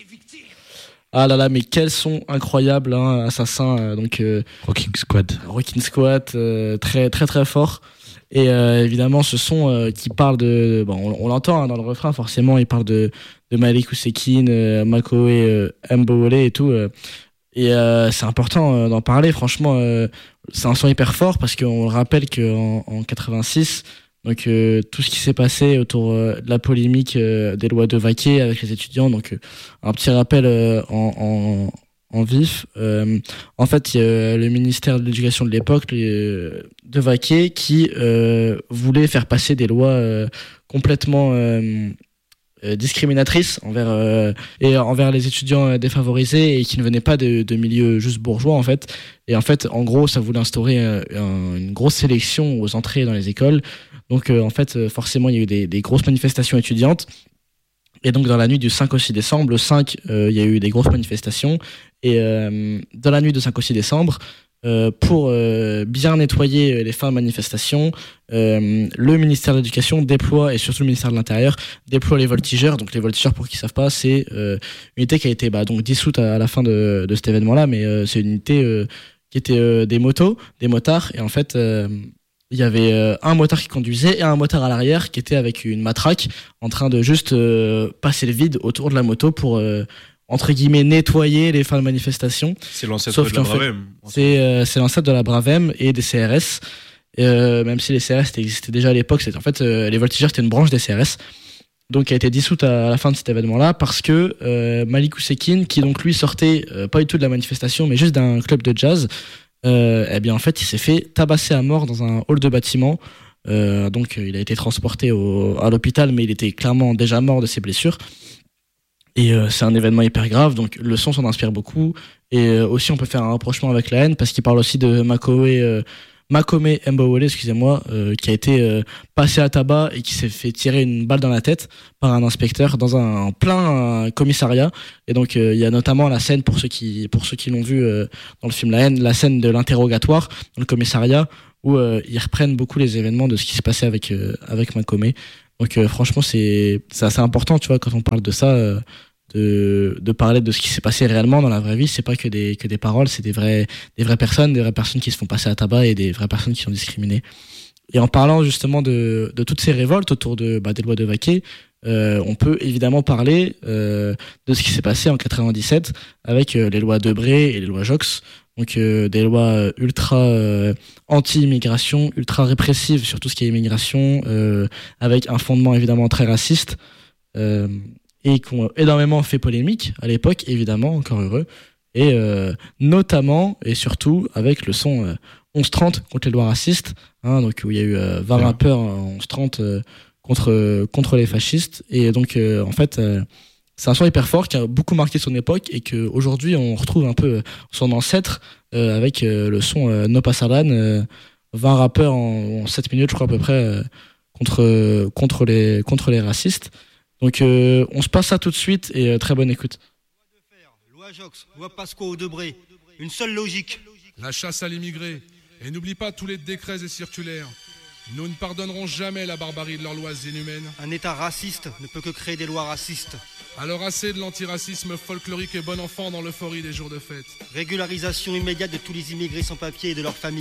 Ah là là, mais quels sons incroyables, hein, Assassin, Rocking Squad, très très très fort. Et évidemment, ce son qui parle on l'entend hein, dans le refrain, forcément, il parle de Malik Ousekine, Makoé Mbowole et tout. Et c'est important d'en parler, franchement. C'est un son hyper fort parce qu'on rappelle qu'en 86, donc tout ce qui s'est passé autour de la polémique des lois de Vaquet avec les étudiants, donc un petit rappel en vif. En fait, il y a le ministère de l'Éducation de l'époque, de Vaquet, qui voulait faire passer des lois complètement discriminatrices envers les étudiants défavorisés et qui ne venaient pas de milieux juste bourgeois en fait. Et en fait, en gros, ça voulait instaurer une grosse sélection aux entrées dans les écoles. Donc en fait, forcément, il y a eu des grosses manifestations étudiantes. Et donc dans la nuit du 5 au 6 décembre, le 5, il y a eu des grosses manifestations. Et dans la nuit du 5 au 6 décembre, pour bien nettoyer les fins de manifestation, le ministère de l'Éducation déploie, et surtout le ministère de l'Intérieur, déploie les voltigeurs. Donc les voltigeurs, pour qui ne savent pas, c'est une unité qui a été donc dissoute à la fin de cet événement-là, mais c'est une unité qui était des motards. Et en fait, il y avait un motard qui conduisait et un motard à l'arrière qui était avec une matraque en train de juste passer le vide autour de la moto pour entre guillemets nettoyer les fins de manifestation. C'est l'ancêtre de la Bravem. C'est l'ancêtre de la Bravem et des CRS. Même si les CRS existaient déjà à l'époque, en fait les voltigeurs étaient une branche des CRS. Donc qui a été dissoute à la fin de cet événement-là parce que Malik Ousekine, qui donc lui sortait pas du tout de la manifestation mais juste d'un club de jazz, eh bien en fait il s'est fait tabasser à mort dans un hall de bâtiment. Donc il a été transporté à l'hôpital, mais il était clairement déjà mort de ses blessures. Et c'est un événement hyper grave, donc le son s'en inspire beaucoup. Et aussi on peut faire un rapprochement avec la haine parce qu'il parle aussi de Makome Mbowole, qui a été passé à tabac et qui s'est fait tirer une balle dans la tête par un inspecteur dans un plein commissariat. Et donc il y a notamment la scène, pour ceux qui l'ont vu dans le film La haine, la scène de l'interrogatoire dans le commissariat où ils reprennent beaucoup les événements de ce qui s'est passé avec Makome. Donc franchement c'est assez important, tu vois, quand on parle de ça, de parler de ce qui s'est passé réellement dans la vraie vie. C'est pas que des paroles, c'est des vraies personnes qui se font passer à tabac et des vraies personnes qui sont discriminées. Et en parlant justement de toutes ces révoltes autour des lois de Vaquet, on peut évidemment parler de ce qui s'est passé en 97 avec les lois Debré et les lois Joxe. Donc des lois ultra anti-immigration, ultra répressives sur tout ce qui est immigration, avec un fondement évidemment très raciste, et qui ont énormément fait polémique à l'époque, évidemment, encore heureux, et notamment et surtout avec le son 11-30 contre les lois racistes, hein, donc où il y a eu 20 rappeurs en 11-30 contre les fascistes. Et donc en fait c'est un son hyper fort qui a beaucoup marqué son époque et qu'aujourd'hui on retrouve un peu son ancêtre avec le son No Pasaran, 20 rappeurs en 7 minutes je crois à peu près, contre les racistes. Donc on se passe ça tout de suite et très bonne écoute. Loi Joxe, loi Pasco Debré, une seule logique. La chasse à l'immigré. Et n'oublie pas tous les décrets et circulaires. Nous ne pardonnerons jamais la barbarie de leurs lois inhumaines. Un État raciste ne peut que créer des lois racistes. Alors assez de l'antiracisme folklorique et bon enfant dans l'euphorie des jours de fête. Régularisation immédiate de tous les immigrés sans papier et de leurs familles.